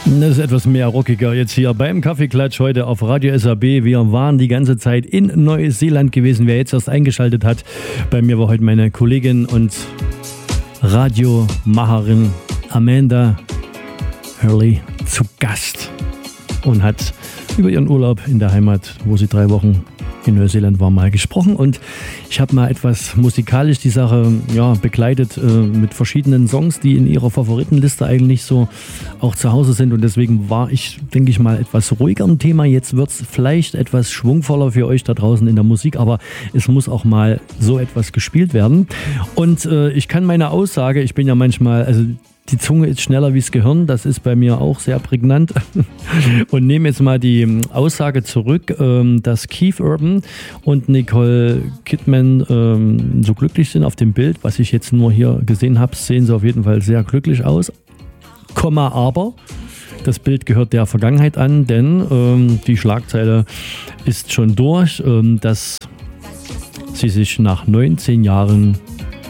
Das ist etwas mehr rockiger jetzt hier beim Kaffeeklatsch heute auf Radio SAB. Wir waren die ganze Zeit in Neuseeland gewesen. Wer jetzt erst eingeschaltet hat, bei mir war heute meine Kollegin und Radiomacherin Amanda Hurley zu Gast und hat über ihren Urlaub in der Heimat, wo sie 3 Wochen in Neuseeland war, mal gesprochen. Und ich habe mal etwas musikalisch die Sache begleitet mit verschiedenen Songs, die in ihrer Favoritenliste eigentlich so auch zu Hause sind. Und deswegen war ich, denke ich mal, etwas ruhiger im Thema. Jetzt wird es vielleicht etwas schwungvoller für euch da draußen in der Musik, aber es muss auch mal so etwas gespielt werden. Und ich kann meine Aussage, ich bin ja manchmal, also die Zunge ist schneller wie das Gehirn, das ist bei mir auch sehr prägnant. Und nehme jetzt mal die Aussage zurück, dass Keith Urban und Nicole Kidman so glücklich sind auf dem Bild. Was ich jetzt nur hier gesehen habe, sehen sie auf jeden Fall sehr glücklich aus. Aber das Bild gehört der Vergangenheit an, denn die Schlagzeile ist schon durch, dass sie sich nach 19 Jahren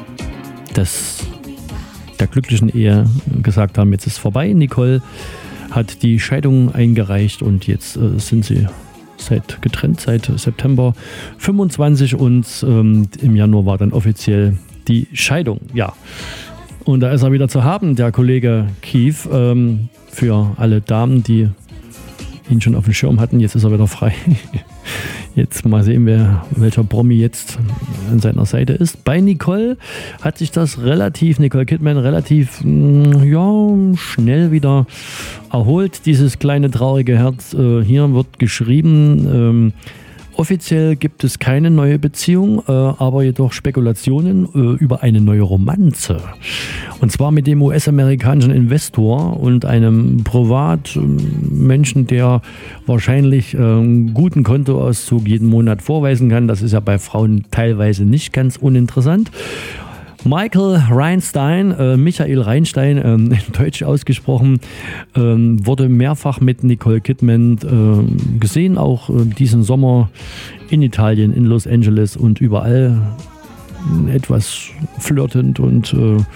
der glücklichen Ehe gesagt haben, jetzt ist vorbei. Nicole hat die Scheidung eingereicht und jetzt sind sie getrennt seit September 25 und im Januar war dann offiziell die Scheidung. Ja, und da ist er wieder zu haben, der Kollege Keith, für alle Damen, die ihn schon auf dem Schirm hatten. Jetzt ist er wieder frei. Jetzt mal sehen, welcher Promi jetzt an seiner Seite ist. Bei Nicole hat sich das Nicole Kidman relativ schnell wieder erholt. Dieses kleine traurige Herz. Hier wird geschrieben, offiziell gibt es keine neue Beziehung, aber jedoch Spekulationen über eine neue Romanze. Und zwar mit dem US-amerikanischen Investor und einem Privatmenschen, der wahrscheinlich einen guten Kontoauszug jeden Monat vorweisen kann. Das ist ja bei Frauen teilweise nicht ganz uninteressant. Michael Reinstein, Michael Reinstein, in Deutsch ausgesprochen, wurde mehrfach mit Nicole Kidman gesehen, auch diesen Sommer in Italien, in Los Angeles und überall etwas flirtend und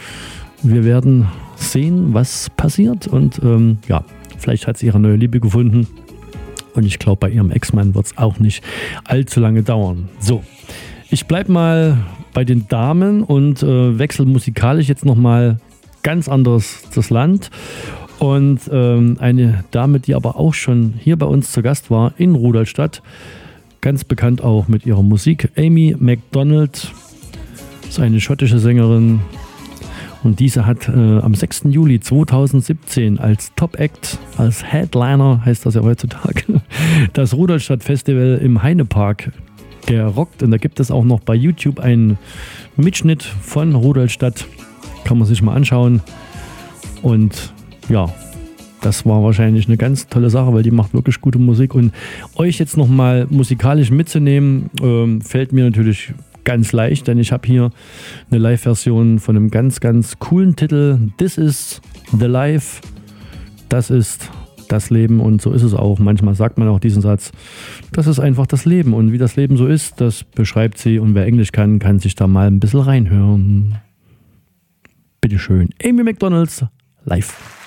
wir werden sehen, was passiert und vielleicht hat sie ihre neue Liebe gefunden und ich glaube, bei ihrem Ex-Mann wird es auch nicht allzu lange dauern. So, ich bleibe mal bei den Damen und wechsel musikalisch jetzt nochmal ganz anderes das Land. Und eine Dame, die aber auch schon hier bei uns zu Gast war in Rudolstadt, ganz bekannt auch mit ihrer Musik, Amy Macdonald, ist eine schottische Sängerin. Und diese hat am 6. Juli 2017 als Top-Act, als Headliner, heißt das ja heutzutage, das Rudolstadt Festival im Heinepark gerockt. Und da gibt es auch noch bei YouTube einen Mitschnitt von Rudolstadt. Kann man sich mal anschauen. Und ja, das war wahrscheinlich eine ganz tolle Sache, weil die macht wirklich gute Musik. Und euch jetzt nochmal musikalisch mitzunehmen, fällt mir natürlich ganz leicht, denn ich habe hier eine Live-Version von einem ganz, ganz coolen Titel. This is the life. Das ist das Leben und so ist es auch. Manchmal sagt man auch diesen Satz, das ist einfach das Leben und wie das Leben so ist, das beschreibt sie und wer Englisch kann sich da mal ein bisschen reinhören. Bitteschön. Amy Macdonald live.